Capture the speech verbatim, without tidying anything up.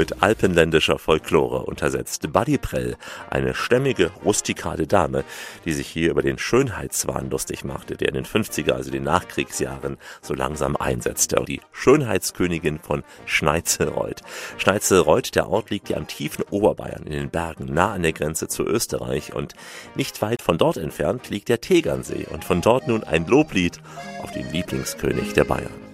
mit alpenländischer Folklore untersetzt. Buddy Prell, eine stämmige, rustikale Dame, die sich hier über den Schönheitswahn lustig machte, der in den fünfziger, also den Nachkriegsjahren, so langsam einsetzte. Die Schönheitskönigin von Schneitzelreuth. Schneitzelreuth, der Ort liegt ja im tiefen Oberbayern in den Bergen, nah an der Grenze zu Österreich, und nicht weit von dort entfernt liegt der Tegernsee und von dort nun ein Loblied auf den Lieblingskönig der Bayern.